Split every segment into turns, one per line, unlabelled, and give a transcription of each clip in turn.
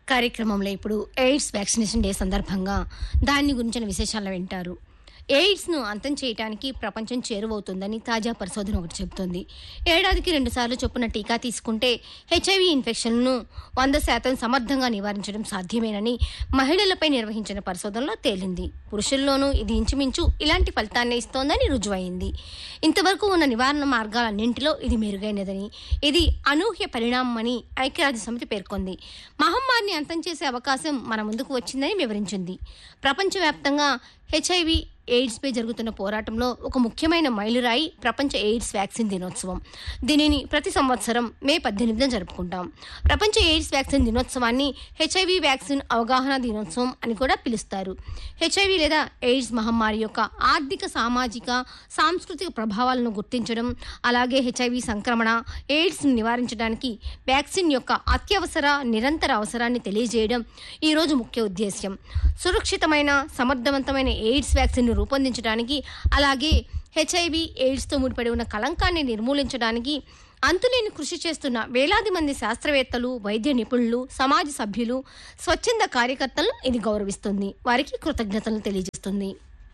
కార్యక్రమంలో ఇప్పుడు AIDS vaccination day సందర్భంగా దాని గురించిన విశేషాలను వింటారు. ఎయిడ్స్ను అంతం చేయడానికి ప్రపంచం చేరువవుతుందని తాజా పరిశోధన ఒకటి చెబుతోంది. ఏడాదికి 2 సార్లు చొప్పున టీకా తీసుకుంటే హెచ్ఐవి ఇన్ఫెక్షన్ను 100% సమర్థంగా నివారించడం సాధ్యమేనని మహిళలపై నిర్వహించిన పరిశోధనలో తేలింది. పురుషుల్లోనూ ఇది ఇంచుమించు ఇలాంటి ఫలితాన్నే ఇస్తోందని రుజువైంది. ఇంతవరకు ఉన్న నివారణ మార్గాలన్నింటిలో ఇది మెరుగైనదని, ఇది అనూహ్య పరిణామమని ఐక్యరాజ్య సమితి పేర్కొంది. మహమ్మారిని అంతం చేసే అవకాశం మన ముందుకు వచ్చిందని వివరించింది. ప్రపంచవ్యాప్తంగా హెచ్ఐవి ఎయిడ్స్పై జరుగుతున్న పోరాటంలో ఒక ముఖ్యమైన మైలురాయి ప్రపంచ ఎయిడ్స్ వ్యాక్సిన్ దినోత్సవం. దీనిని ప్రతి సంవత్సరం మే 18న జరుపుకుంటాం. ప్రపంచ ఎయిడ్స్ వ్యాక్సిన్ దినోత్సవాన్ని హెచ్ఐవి వ్యాక్సిన్ అవగాహన దినోత్సవం అని కూడా పిలుస్తారు. హెచ్ఐవి లేదా ఎయిడ్స్ మహమ్మారి యొక్క ఆర్థిక, సామాజిక, సాంస్కృతిక ప్రభావాలను గుర్తించడం, అలాగే హెచ్ఐవి సంక్రమణ, ఎయిడ్స్ను నివారించడానికి వ్యాక్సిన్ యొక్క అత్యవసర, నిరంతర అవసరాన్ని తెలియజేయడం ఈ రోజు ముఖ్య ఉద్దేశ్యం. సురక్షితమైన, సమర్థవంతమైన ఎయిడ్స్ వ్యాక్సిన్ రూపొందించడానికి, అలాగే హెచ్ఐవి ఎయిడ్స్తో ముడిపడి ఉన్న కళంకాన్ని నిర్మూలించడానికి అంతులేని కృషి చేస్తున్న వేలాది మంది శాస్త్రవేత్తలు, వైద్య నిపుణులు, సమాజ సభ్యులు, స్వచ్ఛంద కార్యకర్తలను ఇది గౌరవిస్తుంది, వారికి కృతజ్ఞతలు తెలియజేస్తుంది.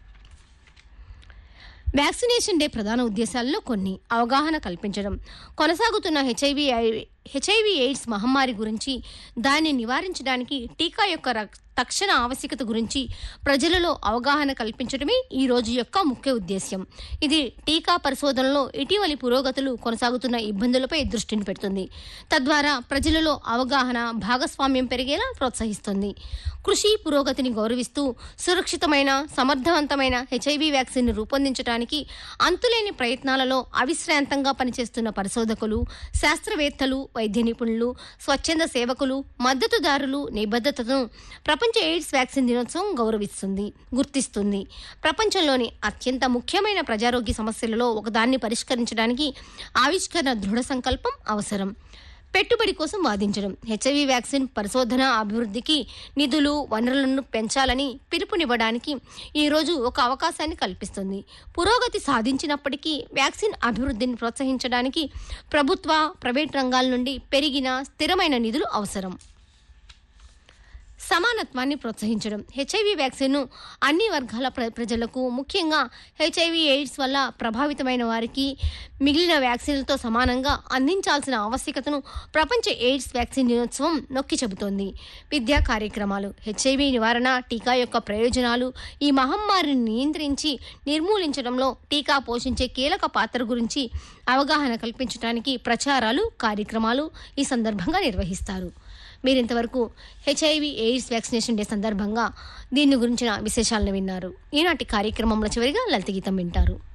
వ్యాక్సినేషన్ డే ప్రధాన ఉద్దేశాల్లో కొన్ని: అవగాహన కల్పించడం, కొనసాగుతున్న హెచ్ఐవి ఎయిడ్స్ మహమ్మారి గురించి, దాన్ని నివారించడానికి టీకా యొక్క తక్షణ ఆవశ్యకత గురించి ప్రజలలో అవగాహన కల్పించడమే ఈ రోజు యొక్క ముఖ్య ఉద్దేశ్యం. ఇది టీకా పరిశోధనలో ఇటీవలి పురోగతులు, కొనసాగుతున్న ఇబ్బందులపై దృష్టిని పెడుతుంది. తద్వారా ప్రజలలో అవగాహన, భాగస్వామ్యం పెరిగేలా ప్రోత్సహిస్తుంది. కృషి పురోగతిని గౌరవిస్తూ సురక్షితమైన, సమర్థవంతమైన హెచ్ఐవి వ్యాక్సిన్ రూపొందించడానికి అంతులేని ప్రయత్నాలలో అవిశ్రాంతంగా పనిచేస్తున్న పరిశోధకులు, శాస్త్రవేత్తలు, వైద్య నిపుణులు, స్వచ్ఛంద సేవకులు, మద్దతుదారులు నిబద్ధతను ప్రపంచ ఎయిడ్స్ వ్యాక్సిన్ దినోత్సవం గుర్తిస్తుంది. ప్రపంచంలోని అత్యంత ముఖ్యమైన ప్రజారోగ్య సమస్యలలో ఒకదాన్ని పరిష్కరించడానికి ఆవిష్కరణ దృఢ సంకల్పం అవసరం. పెట్టుబడి కోసం వాదించడం, హెచ్ఐవి వ్యాక్సిన్ పరిశోధన అభివృద్ధికి నిధులు, వనరులను పెంచాలని పిలుపునివ్వడానికి ఈ రోజు ఒక అవకాశాన్ని కల్పిస్తుంది. పురోగతి సాధించినప్పటికీ వ్యాక్సిన్ అభివృద్ధిని ప్రోత్సహించడానికి ప్రభుత్వ, ప్రైవేట్ రంగాల నుండి పెరిగిన స్థిరమైన నిధులు అవసరం. సమానత్వాన్ని ప్రోత్సహించడం, హెచ్ఐవి వ్యాక్సిన్ను అన్ని వర్గాల ప్రజలకు, ముఖ్యంగా హెచ్ఐవి ఎయిడ్స్ వల్ల ప్రభావితమైన వారికి మిగిలిన వ్యాక్సిన్లతో సమానంగా అందించాల్సిన ఆవశ్యకతను ప్రపంచ ఎయిడ్స్ వ్యాక్సిన్ దినోత్సవం నొక్కి చెబుతోంది. విద్యా కార్యక్రమాలు, హెచ్ఐవి నివారణ, టీకా యొక్క ప్రయోజనాలు, ఈ మహమ్మారిని నియంత్రించి నిర్మూలించడంలో టీకా పోషించే కీలక పాత్ర గురించి అవగాహన కల్పించడానికి ప్రచారాలు, కార్యక్రమాలు ఈ సందర్భంగా నిర్వహిస్తారు. మీరింతవరకు హెచ్ఐవి ఎయిడ్స్ వ్యాక్సినేషన్ డే సందర్భంగా దీని గురించిన విశేషాలను విన్నారు. ఈనాటి కార్యక్రమంలో చివరిగా లలిత గీతం వింటారు.